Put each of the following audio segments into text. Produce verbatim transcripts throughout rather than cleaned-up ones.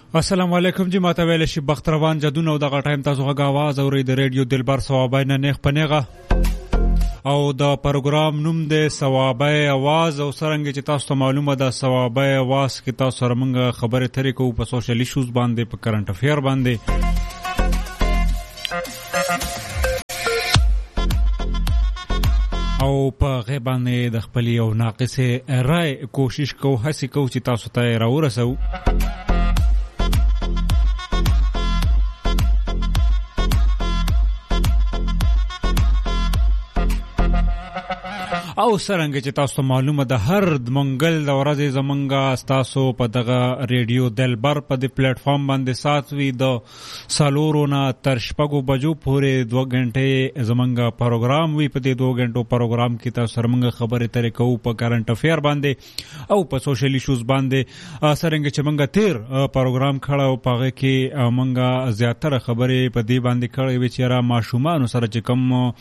السلام علیکم جی ماته ویل شي بختروان جدونه او دغه ټایم تاسو غږ आवाज اورئ د ریډیو دلبر ثوابای نه نیغ پنیغه او د پروګرام نوم د ثوابای आवाज او سرنګ چې تاسو ته معلومه ده ثوابای आवाज کې تاسو سره موږ خبره ترې کوو په سوشل ایشوز باندې په کرنٹ افیر باندې او په غیبانې د خپل یو ناقصه رائے کوشش کوو هڅه کوو چې تاسو ته راورسو او سرنګ چې تاسو معلومه ده هر منګل د ورځې زمونږه تاسو په دغه ریډیو دلبر په د پلیټ فارم باندې ساتوي د سالورونه تر شپږو بجو پورې دوه غنټې زمونږه پروګرام وي په دې دوه غنټو پروګرام کې تاسو سره موږ خبرې ترې کوو په کرنٹ افیر باندې او په سوشل ایشوز باندې سرنګ چې موږ تیر پروګرام کړو پغه کې موږ زیاتره خبرې په دې باندې کړې وي چې را ماشومان سره چې کوم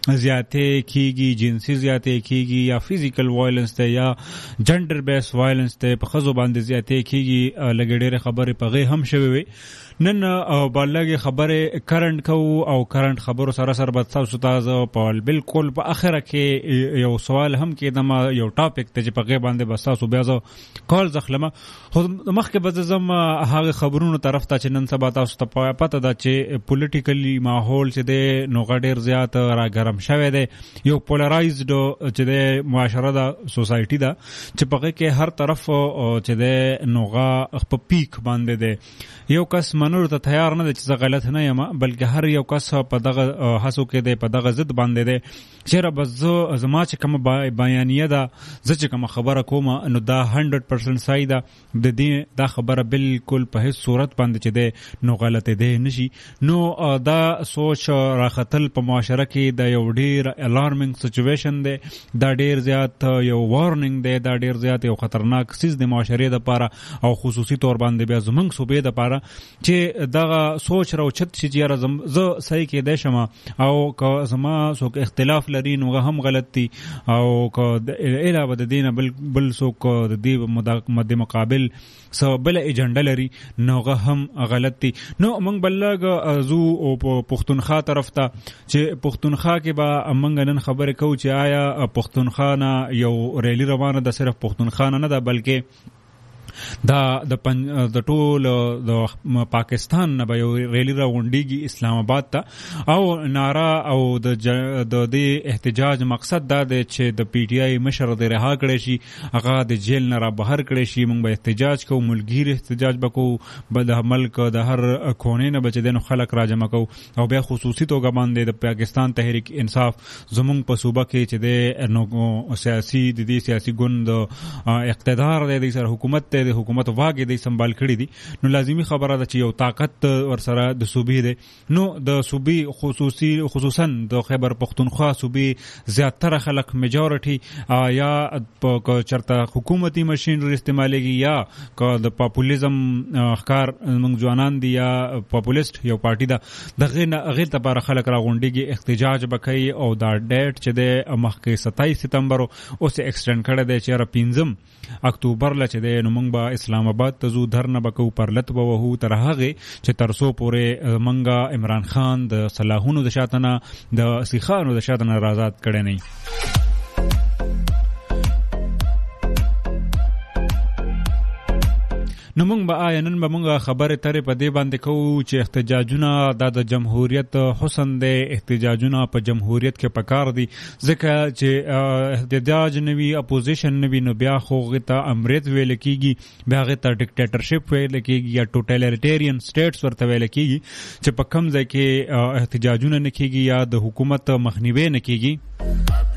زیاته کیږي جنسي زیاته کیږي یا فزیکل وایلنس ته یا جندر بیس وایلنس ته په خزو باندې زیاته کیږي لګډېره خبره په غي هم شوي وي نن بالغه خبره کرنٹ کو او کرنٹ خبرو سره سره بد تاسو تاسو په بالکل په اخره کې یو سوال هم کې دما یو ټاپک ته چې په غي باندې بس تاسو بیا زو کال زخلمه خو مخکې به زم هغه خبرونو طرف ته چې نن سبا تاسو ته پته ده چې پولیټیکلی ماحول چې د نو غډیر زیات راګرم شوی دی یو پولرایزډ چې د معاشره د سوسایټي ده چې په کې هر طرف چې د نوغه په پیک باندې دی یو کس منور ته تیار نه دی چې زه غلط نه یم بلکې هر یو کس په دغه هڅو کې دی په دغه ضد باندې دی چیرې بس زما چې کوم بیانیه ده زه چې کوم خبره کوم نو دا هنډرډ پرسنټ صحیح ده د دې دا خبره بالکل په هیڅ صورت باندې چې دی نو غلط دی نشي نو دا سوچ راختل په معاشره کې د یو ډیر الارمینګ سچویشن دی دا ډیر زیات یو وارنینګ دی دا ډیر زیات یو خطرناک سیز د معاشره لپاره او خصوصي تور باندې بیا زمنګ صوبې لپاره چې دغه سوچ راوچت شي چې زه صحیح کې دی شم او که زما څوک اختلاف لري نو هم غلط دي او که علاوه د دینه بل بل څوک د دې مد مقابل سو بل ایجنډا لري نو هم غلط دي نو موږ بلګ زو او پښتونخوا طرف ته چې پښتونخوا کې به موږ نن خبرې کوو چې آیا پښتونخوا نه یو ریلی روانه ده صرف پښتونخوا نه ده بلکې دا د د ټول د پاکستان نه به یو ریلی راغونډيږي اسلام آباد ته او نارا او د د دې احتجاج مقصد دا دی چې د پی ټی آی مشر د رها کړي شي هغه د جیل نه را بهر کړي شي موږ به احتجاج کوو ملګری احتجاج وکړو بل د ملک د هر کونې نه بچ دنو خلک را جمع کوو او بیا خصوصي توګه باندې د پاکستان تحریک انصاف زمونږ په صوبه کې چې د نو سیاسي د دې سیاسي ګوند اقتدار د سره حکومت د حکومت واګي د سنبال کړی دي نو لازمی خبره ده چې یو طاقت ورسره د صوبې ده نو د صوبې خصوصي خصوصا د خیبر پختونخوا صوبې زیاتره خلک میجورټي یا په چرته حکومتي ماشينري استعمالېږي یا که د پاپولیزم ښکار موږ ځوانان دي یا پاپولیست یو پارټي ده دغه نه غیر لپاره خلک راغونډيږي احتجاج وکړي او دا ډیټ چې د مخکې ستایس ستمبر اوس ایکسټند کړی دی چې را پنځم اکتوبر لچ دی نو موږ به اسلام آباد ته زو درنه بکو پرلت به وو تر هغه چې ترسو پورې منګه عمران خان د صلاحونو د شاتنه د سیخانو د شاتنه آزاد کړي نه نو موږ به آیا نن به موږ خبره ترې په دې باندې کوو چې احتجاجونه د جمهوریت حسن دی احتجاجونه په جمهوریت کې پکار دي ځکه چې احتجاج نوي اپوزیشن نوي نو بیا خو غته امریت ویل کیږي بیا غته ډیکټیټرشپ ویل کیږي یا ټوټالیټریان سټیټس ورته ویل کیږي چې په کوم ځای کې احتجاجونه نه کیږي یا د حکومت مخنیوي نه کیږي